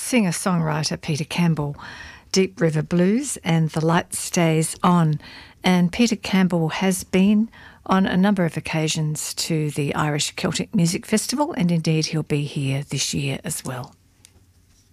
singer-songwriter Peter Campbell, Deep River Blues and The Light Stays On. And Peter Campbell has been on a number of occasions to the Irish Celtic Music Festival, and indeed he'll be here this year as well.